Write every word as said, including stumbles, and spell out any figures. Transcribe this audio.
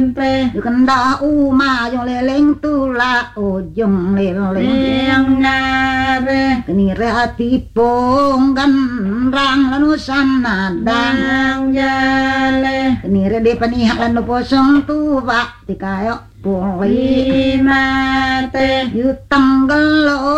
Kenda uma yung leleng tula ujung leleng nare kenire hati pong ganrang lanusan nadang jale kenire de panihak lanu posong tuba tikayo puli mate yutang gelo